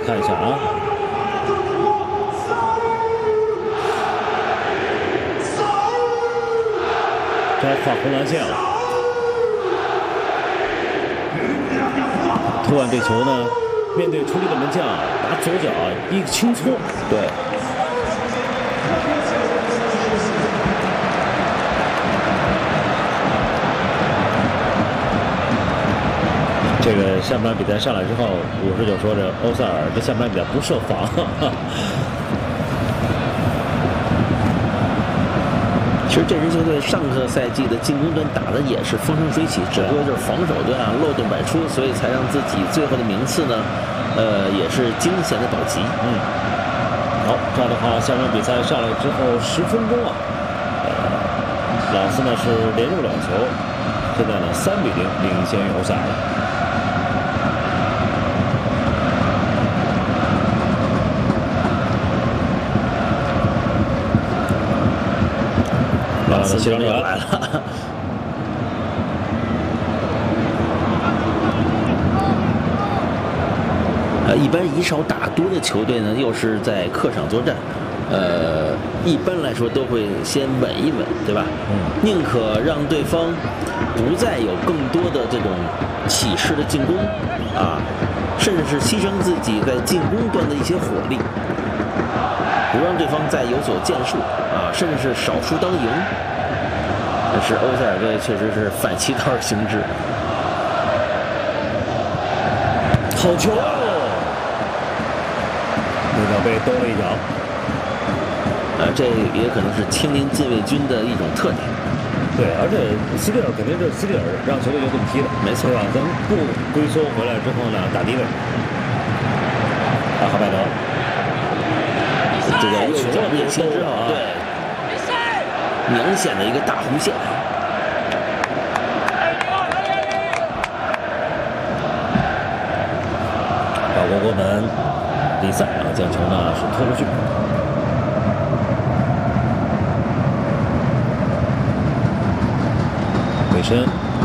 看一下啊，这画红蓝线了。突然这球呢，面对出击的门将，拿左脚一轻搓， 对。 这个下半场比赛上来之后，50就说这欧塞尔这下半场比赛不设防。 其实这支球队上个赛季的进攻端打的也是风生水起，只不过就是防守端啊漏洞百出，所以才让自己最后的名次呢，也是惊险的保级。 好，这样的话，下场比赛上来之后10分钟啊，朗斯呢是连入2球，现在呢3比0领先于欧塞尔。 朗斯教练来了。一般以少打多的球队呢，又是在客场作战，一般来说都会先稳一稳，对吧？宁可让对方不再有更多的这种起势的进攻啊，甚至是牺牲自己在进攻端的一些火力，不让对方再有所建树啊，甚至是少输当赢。但是欧塞尔队确实是反其道而行之。 好球！那个被兜了一脚。 这也可能是青年禁卫军的一种特点。 对，而且斯蒂尔肯定是斯蒂尔让球队就这么踢的， 没错， 是吧？咱不龟缩回来之后呢，打低位。哈拜德， 这个右脚面前之后，对，明显的一个大弧线。 法国国门比赛啊，将球呢是拖出去。尾身